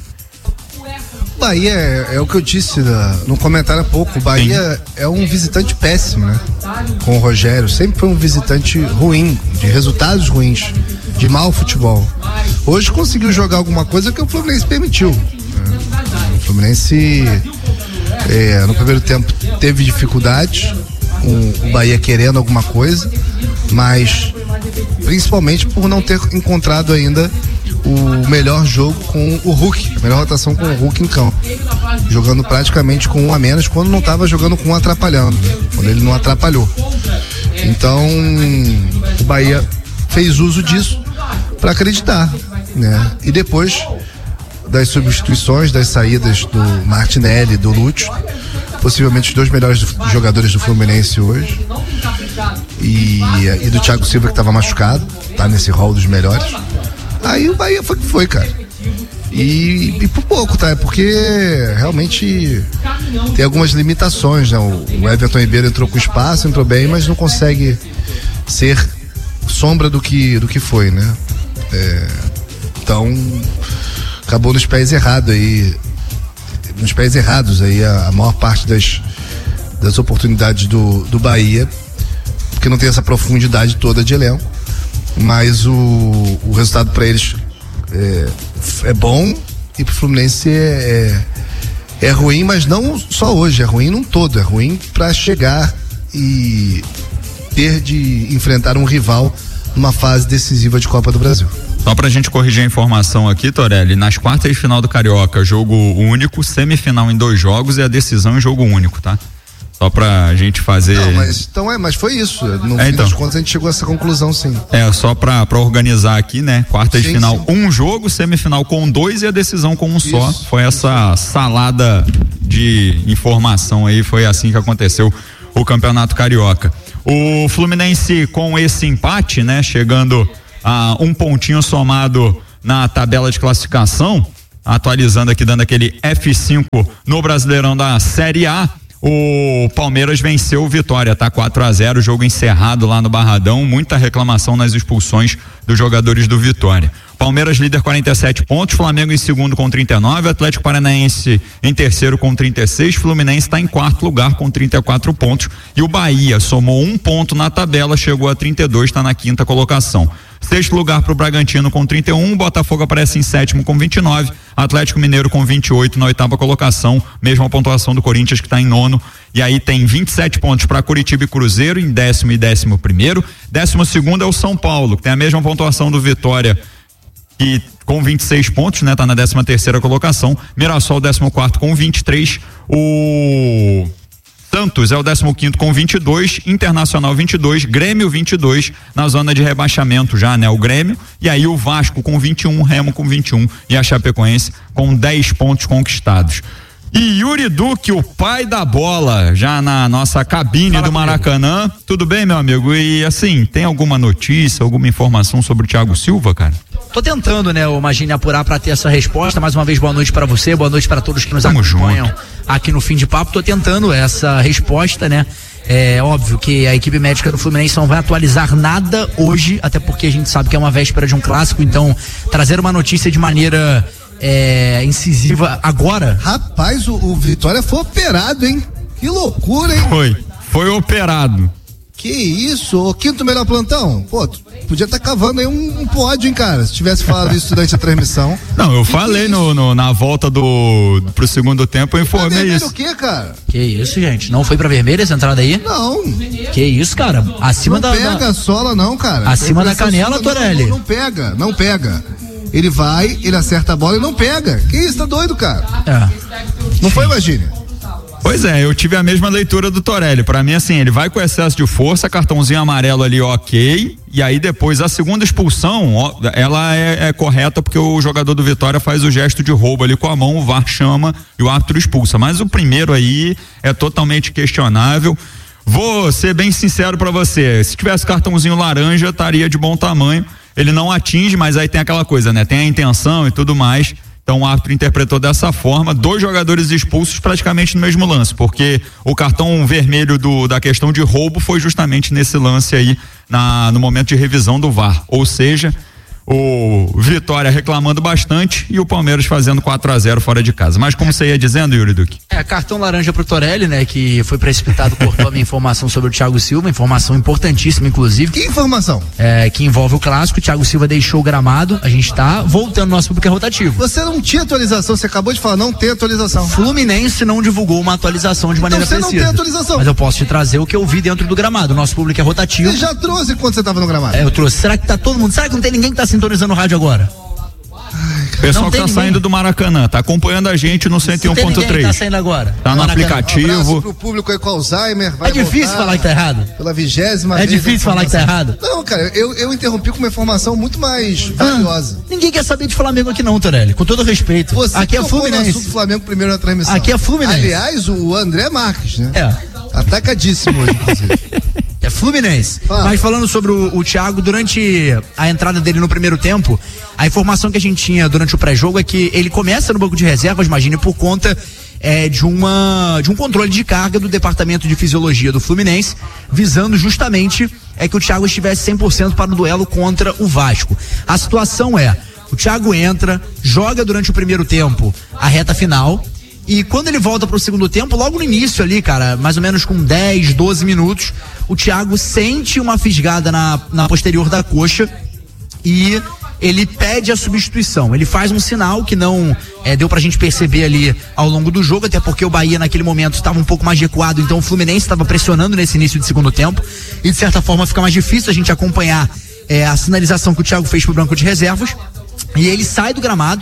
Bahia é, é o que eu disse na, no comentário há pouco. O Bahia Sim. é um visitante péssimo, né? Com o Rogério, sempre foi um visitante ruim, de resultados ruins, de mau futebol. Hoje conseguiu jogar alguma coisa que o Fluminense permitiu. O Fluminense é, no primeiro tempo teve dificuldades, o, o Bahia querendo alguma coisa, mas principalmente por não ter encontrado ainda o melhor jogo com o Hulk, a melhor rotação com o Hulk em campo, jogando praticamente com um a menos quando não estava jogando com um atrapalhando, quando ele não atrapalhou. Então o Bahia fez uso disso para acreditar, né? E depois das substituições, das saídas do Martinelli, do Lúcio, possivelmente os dois melhores do, jogadores do Fluminense hoje, e, e do Thiago Silva, que estava machucado, tá nesse rol dos melhores. Aí o Bahia foi que foi, cara. E, e por pouco, tá? Porque realmente tem algumas limitações, né? O, o Everton Ribeiro entrou com espaço, entrou bem, mas não consegue ser sombra do que, do que foi, né? É, então acabou nos pés errados aí, nos pés errados aí a, a maior parte das, das oportunidades do, do Bahia, porque não tem essa profundidade toda de elenco, mas o, o resultado para eles é, é bom e pro Fluminense é, é, é ruim, mas não só hoje, é ruim num todo, é ruim para chegar e ter de enfrentar um rival numa fase decisiva de Copa do Brasil. Só pra gente corrigir a informação aqui, Torelli, nas quartas de final do Carioca, jogo único, semifinal em dois jogos e a decisão em jogo único, tá? Só pra gente fazer. Não, mas, então é, mas foi isso. No é, fim então. das contas a gente chegou a essa conclusão, sim. É, só pra, pra organizar aqui, né? Quartas de Sim, final, sim. um jogo, semifinal com dois e a decisão com um Isso. só. Foi essa salada de informação aí, foi assim que aconteceu o Campeonato Carioca. O Fluminense com esse empate, né? Chegando a um pontinho somado na tabela de classificação, atualizando aqui, dando aquele F cinco no Brasileirão da Série A. O Palmeiras venceu o Vitória, tá? quatro a zero, jogo encerrado lá no Barradão, muita reclamação nas expulsões dos jogadores do Vitória. Palmeiras líder quarenta e sete pontos, Flamengo em segundo com trinta e nove, Atlético Paranaense em terceiro com trinta e seis, Fluminense está em quarto lugar com trinta e quatro pontos e o Bahia somou um ponto na tabela, chegou a trinta e dois, está na quinta colocação. Sexto lugar para o Bragantino com trinta e um, Botafogo aparece em sétimo com vinte e nove, Atlético Mineiro com vinte e oito na oitava colocação, mesma pontuação do Corinthians que está em nono, e aí tem vinte e sete pontos para Curitiba e Cruzeiro em décimo e décimo primeiro, décimo segundo é o São Paulo, que tem a mesma pontuação do Vitória, que com vinte e seis pontos, né, tá na décima terceira colocação, Mirassol décimo quarto com vinte e três, o Santos é o décimo quinto com vinte e dois, Internacional vinte e dois, Grêmio vinte e dois, na zona de rebaixamento já, né? O Grêmio, e aí o Vasco com vinte e um, Remo com vinte e um e a Chapecoense com dez pontos conquistados. E Yuri Duque, o pai da bola, já na nossa cabine Fala do Maracanã. Comigo. Tudo bem, meu amigo? E assim, tem alguma notícia, alguma informação sobre o Thiago Silva, cara? Tô tentando, né, o Magine, apurar para ter essa resposta. Mais uma vez, boa noite para você, boa noite para todos que nos Tamo acompanham junto. aqui no Fim de Papo. Tô tentando essa resposta, né? É óbvio que a equipe médica do Fluminense não vai atualizar nada hoje, até porque a gente sabe que é uma véspera de um clássico, então trazer uma notícia de maneira é, incisiva agora. Rapaz, o, o Vitória foi operado, hein? Que loucura, hein? Foi, foi operado. Que isso, o quinto melhor plantão? Pô, tu podia estar tá cavando aí um, um pódio, hein, cara? Se tivesse falado isso durante a transmissão. Não, eu que falei que no, no, na volta do pro segundo tempo, eu informei tá isso. o quê, cara? Que isso, gente? Não foi pra vermelha essa entrada aí? Não. Que isso, cara? Acima não da. Não pega a sola, não, cara. Acima da canela, não, Torelli. Não, não pega, não pega. Ele vai, ele acerta a bola e não pega. Que isso, tá doido, cara? É. Não foi, Virgínia? Pois é, eu tive a mesma leitura do Torelli. Pra mim, assim, ele vai com excesso de força, cartãozinho amarelo ali, ok. E aí depois a segunda expulsão, ó, ela é, é correta porque o jogador do Vitória faz o gesto de roubo ali com a mão, o V A R chama e o árbitro expulsa. Mas o primeiro aí é totalmente questionável. Vou ser bem sincero pra você, se tivesse cartãozinho laranja, estaria de bom tamanho. Ele não atinge, mas aí tem aquela coisa, né? Tem a intenção e tudo mais. Então o árbitro interpretou dessa forma, dois jogadores expulsos praticamente no mesmo lance, porque o cartão vermelho do, da questão de roubo foi justamente nesse lance aí, na, no momento de revisão do V A R. Ou seja, o Vitória reclamando bastante e o Palmeiras fazendo quatro a zero fora de casa. Mas como você ia dizendo, Yuri Duque? É, cartão laranja pro Torelli, né, que foi precipitado, cortou a minha informação sobre o Thiago Silva, informação importantíssima, inclusive. Que informação? É, que envolve o clássico, o Thiago Silva deixou o gramado, a gente tá voltando no nosso público rotativo. Você não tinha atualização, você acabou de falar, não tem atualização. Fluminense não divulgou uma atualização de maneira então você precisa. Não tem atualização. Mas eu posso te trazer o que eu vi dentro do gramado, o nosso público é rotativo. Você já trouxe quando você tava no gramado? É, eu trouxe. Será que tá todo mundo, será que não tem ninguém que tá sintonizando o rádio agora? O pessoal que tá ninguém. Saindo do Maracanã, tá acompanhando a gente no cento e um ponto três. Tá saindo agora. Tá no Maracanã. aplicativo. Um abraço pro público aí com Alzheimer. Vai é difícil falar que tá errado. Pela vigésima É vez difícil falar que tá errado. Não, cara, eu, eu interrompi com uma informação muito mais valiosa. Ah, ninguém quer saber de Flamengo aqui não, Torelli. Com todo respeito. Você aqui é Fluminense. No Flamengo primeiro na transmissão. Aqui é Fluminense. Aliás, o André Marques, né? É. Atacadíssimo hoje, inclusive. É Fluminense. Fala. Mas falando sobre o, o Thiago, durante a entrada dele no primeiro tempo, a informação que a gente tinha durante o pré-jogo é que ele começa no banco de reservas, imagine, por conta é, de, uma, de um controle de carga do departamento de fisiologia do Fluminense, visando justamente é que o Thiago estivesse cem por cento para o duelo contra o Vasco. A situação é, o Thiago entra, joga durante o primeiro tempo a reta final, e quando ele volta pro segundo tempo, logo no início ali, cara, mais ou menos com dez, doze minutos, o Thiago sente uma fisgada na, na posterior da coxa e ele pede a substituição. Ele faz um sinal que não é, deu pra gente perceber ali ao longo do jogo, até porque o Bahia naquele momento estava um pouco mais recuado, então o Fluminense estava pressionando nesse início de segundo tempo e de certa forma fica mais difícil a gente acompanhar é, a sinalização que o Thiago fez pro banco de reservas, e ele sai do gramado.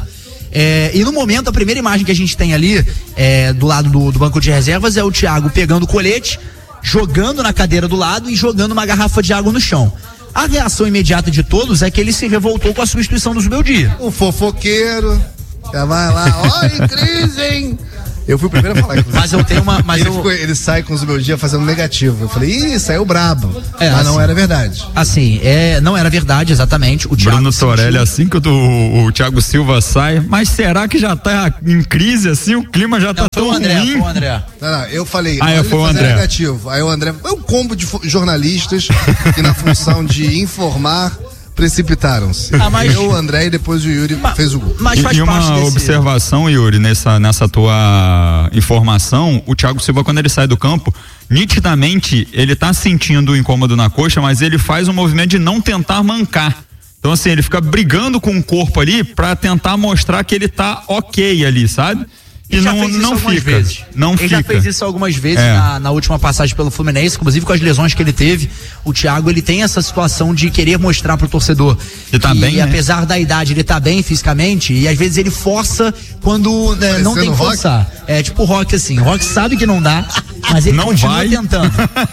É, e no momento, a primeira imagem que a gente tem ali, é, do lado do, do banco de reservas, é o Thiago pegando o colete, jogando na cadeira do lado e jogando uma garrafa de água no chão. A reação imediata de todos é que ele se revoltou com a substituição do Zubeldia. O fofoqueiro, já vai lá, ó, em crise, hein? Eu fui o primeiro a falar. Mas eu tenho uma. Mas ele, eu... ficou, ele sai com o Zubeldia fazendo negativo. Eu falei, ih, saiu brabo. É, mas assim, não era verdade. Assim, é, não era verdade, exatamente. O Thiago Bruno sentiu... Torelli, assim que o, o, o Thiago Silva sai, mas será que já tá em crise assim? O clima já tá não, tão foi o André, ruim? Foi o André. Não, não, eu falei, ah, é, foi o André. negativo. Aí o André, é um combo de jornalistas que na função de informar precipitaram-se. Ah, mas... Eu, o André e depois o Yuri mas, fez o gol. Mas faz e, e uma parte desse... observação, Yuri, nessa, nessa tua informação, o Thiago Silva, quando ele sai do campo, nitidamente ele tá sentindo o incômodo na coxa, mas ele faz um movimento de não tentar mancar. Então assim, ele fica brigando com o corpo ali pra tentar mostrar que ele tá ok ali, sabe? E Ele já não, fez isso não algumas fica. Vezes. Não ele fica. já fez isso algumas vezes é. na, na última passagem pelo Fluminense, inclusive com as lesões que ele teve. O Thiago, ele tem essa situação de querer mostrar pro torcedor ele tá que, bem, né? apesar da idade, ele tá bem fisicamente e às vezes ele força quando né, não tem que forçar. É tipo o Rock assim, o Rock sabe que não dá, mas ele não continua vai. tentando.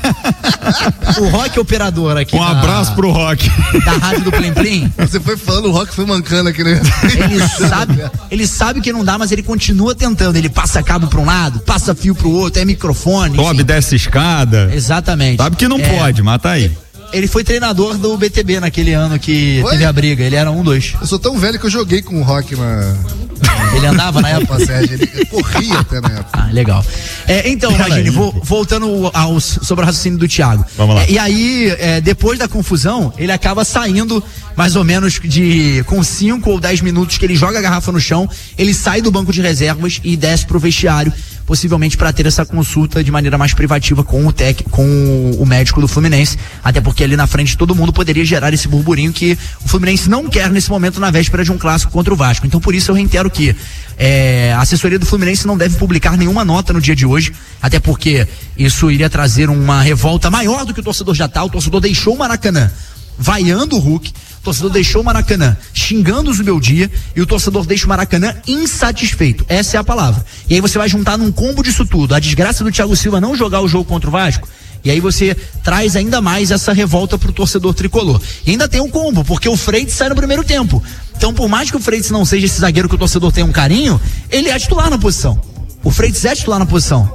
O Rock operador aqui. Um da, abraço pro Rock. Da rádio do Plim Plim. Você foi falando, o Rock foi mancando aqui, né? Ele sabe, ele sabe que não dá, mas ele continua tentando. Ele passa cabo para um lado, passa fio pro outro, é microfone. Sobe, desce escada. Exatamente. Sabe que não é, pode, mas tá aí. Ele foi treinador do B T B naquele ano que foi? teve a briga. Ele era um, dois. Eu sou tão velho que eu joguei com o Rock na. Ele andava na época? Ele corria até na época. Ah, legal. É, então, imagine, vou, voltando ao, sobre o raciocínio do Thiago. Vamos lá. É, e aí, é, depois da confusão, ele acaba saindo mais ou menos de com cinco ou dez minutos que ele joga a garrafa no chão, ele sai do banco de reservas e desce pro vestiário, possivelmente para ter essa consulta de maneira mais privativa com o tec, com o médico do Fluminense, até porque ali na frente todo mundo poderia gerar esse burburinho que o Fluminense não quer nesse momento na véspera de um clássico contra o Vasco. Então por isso eu reitero que é, a assessoria do Fluminense não deve publicar nenhuma nota no dia de hoje, até porque isso iria trazer uma revolta maior do que o torcedor já tá. O torcedor deixou o Maracanã vaiando o Hulk, o torcedor deixou o Maracanã xingando o Zubeldia e o torcedor deixa o Maracanã insatisfeito. Essa é a palavra. E aí você vai juntar num combo disso tudo a desgraça do Thiago Silva não jogar o jogo contra o Vasco, e aí você traz ainda mais essa revolta pro torcedor tricolor. E ainda tem um combo, porque o Freitas sai no primeiro tempo. Então, por mais que o Freitas não seja esse zagueiro que o torcedor tenha um carinho, ele é titular na posição. O Freitas é titular na posição.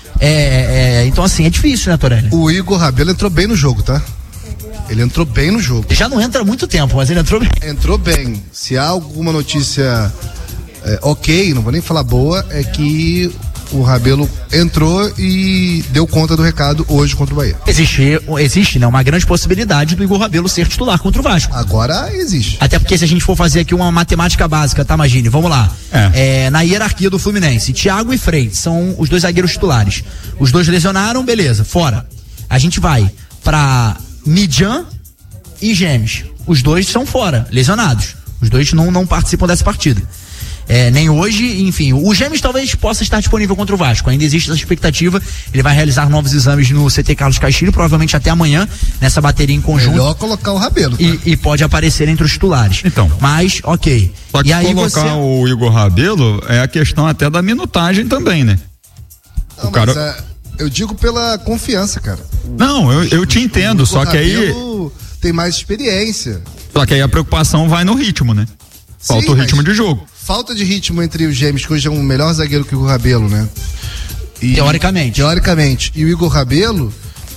É, é, então, assim, é difícil, né, Torelli? O Igor Rabelo entrou bem no jogo, tá? Ele entrou bem no jogo. Já não entra há muito tempo, mas ele entrou bem. Entrou bem. Se há alguma notícia é, ok, não vou nem falar boa, é que o Rabelo entrou e deu conta do recado hoje contra o Bahia. Existe, existe né, uma grande possibilidade do Igor Rabelo ser titular contra o Vasco. Agora existe. Até porque se a gente for fazer aqui uma matemática básica, tá, Magine? Vamos lá. É. É, na hierarquia do Fluminense, Thiago e Freitas são os dois zagueiros titulares. Os dois lesionaram, beleza, fora. A gente vai pra Midjan e Gêmeos. Os dois são fora, lesionados. Os dois não, não participam dessa partida. É, nem hoje, enfim, o Gêmeos talvez possa estar disponível contra o Vasco, ainda existe essa expectativa, ele vai realizar novos exames no C T Carlos Castilho, provavelmente até amanhã, nessa bateria em conjunto. Melhor colocar o Rabelo. E, e pode aparecer entre os titulares. Então. Mas, ok. Só que e aí colocar você... o Igor Rabelo é a questão até da minutagem também, né? Não, o cara... mas, é, eu digo pela confiança, cara. Não, eu, eu te entendo, o só que aí... tem mais experiência. Só que aí a preocupação vai no ritmo, né? Falta Sim, o ritmo de jogo. Falta de ritmo entre os Gêmeos, que hoje é um melhor zagueiro que o Igor Rabelo, né? E, teoricamente. Teoricamente. E o Igor Rabelo,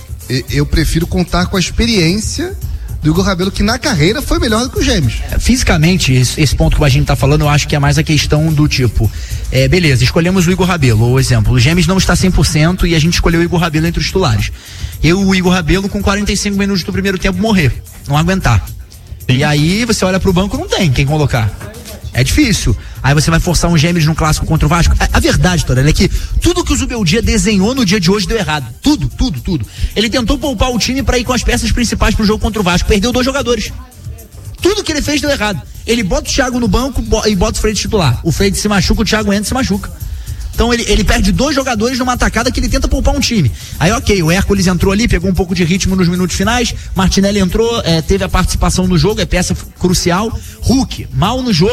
eu prefiro contar com a experiência do Igor Rabelo, que na carreira foi melhor do que os Gêmeos. Fisicamente, esse, esse ponto que a gente tá falando, eu acho que é mais a questão do tipo, é, beleza, escolhemos o Igor Rabelo, o exemplo, o Gêmeos não está cem por cento e a gente escolheu o Igor Rabelo entre os titulares. Eu, o Igor Rabelo, com quarenta e cinco minutos do primeiro tempo, morrer, não aguentar. Sim. E aí você olha pro banco, não tem quem colocar. É difícil. Aí você vai forçar um Gêmeos num clássico contra o Vasco. A, a verdade, Torelli, é que tudo que o Zubeldia desenhou no dia de hoje deu errado. Tudo, tudo, tudo. Ele tentou poupar o time pra ir com as peças principais pro jogo contra o Vasco. Perdeu dois jogadores. Tudo que ele fez deu errado. Ele bota o Thiago no banco e bota o Freitas titular. O Freitas se machuca, o Thiago entra e se machuca. Então ele, ele perde dois jogadores numa atacada que ele tenta poupar um time. Aí ok, o Hércules entrou ali, pegou um pouco de ritmo nos minutos finais, Martinelli entrou, é, teve a participação no jogo, é peça crucial. Hulk, mal no jogo.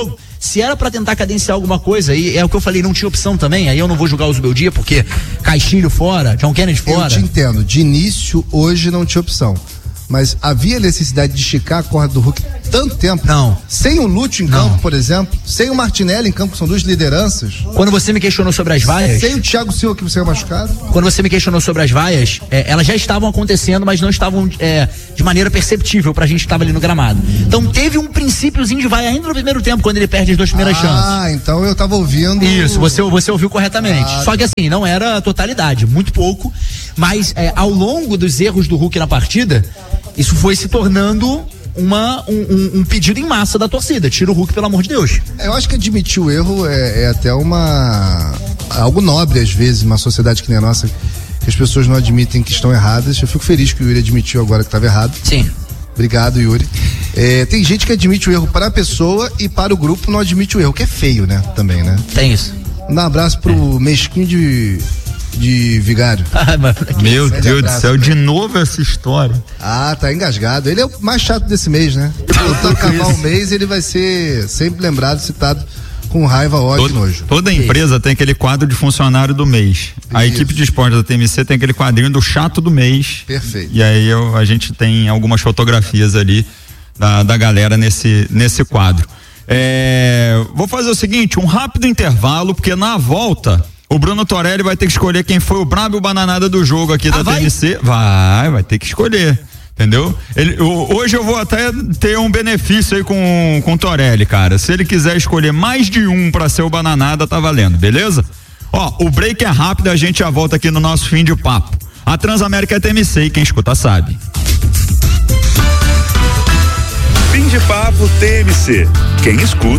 Se era pra tentar cadenciar alguma coisa, e é o que eu falei, não tinha opção também, aí eu não vou julgar o Zubeldia, porque Caixilho fora, John Kennedy fora. Eu te entendo, de início, hoje não tinha opção. Mas havia necessidade de esticar a corda do Hulk tanto tempo? Não. Sem o Lúcio em Não. campo, por exemplo, sem o Martinelli em campo, que são duas lideranças. Quando você me questionou sobre as vaias... Sem o Thiago Silva, que você é machucado. Quando você me questionou sobre as vaias, é, elas já estavam acontecendo, mas não estavam é, de maneira perceptível pra gente que tava ali no gramado. Então teve um princípiozinho de vaia ainda no primeiro tempo, quando ele perde as duas primeiras ah, chances. Ah, então eu tava ouvindo... Isso, você, você ouviu corretamente. Ah, Só que assim, não era a totalidade, muito pouco, mas é, ao longo dos erros do Hulk na partida, isso foi se tornando uma, um, um, um pedido em massa da torcida. Tira o Hulk, pelo amor de Deus. Eu acho que admitir o erro é, é até uma... algo nobre, às vezes, numa sociedade que nem a nossa, que as pessoas não admitem que estão erradas. Eu fico feliz que o Yuri admitiu agora que estava errado. Sim. Obrigado, Yuri. É, tem gente que admite o erro para a pessoa e para o grupo não admite o erro, que é feio, né? Também, né? Tem isso. Um abraço pro é. mesquinho de... de Vigário. Meu Deus do céu, de novo essa história. Ah, tá engasgado. Ele é o mais chato desse mês, né? Quando acabar o mês, ele vai ser sempre lembrado, citado com raiva, ódio e nojo. Toda empresa tem aquele quadro de funcionário do mês. A Isso. equipe de esporte da T M C tem aquele quadrinho do chato do mês. Perfeito. E aí eu, a gente tem algumas fotografias ali da, da galera nesse, nesse quadro. É, vou fazer o seguinte, um rápido intervalo, porque na volta o Bruno Torelli vai ter que escolher quem foi o brabo e o bananada do jogo aqui ah, da vai? T M C. Vai, vai ter que escolher. Entendeu? Ele, hoje eu vou até ter um benefício aí com, com o Torelli, cara. Se ele quiser escolher mais de um pra ser o bananada, tá valendo, beleza? Ó, o break é rápido, a gente já volta aqui no nosso fim de papo. A Transamérica é T M C e quem escuta sabe. Fim de papo T M C. Quem escuta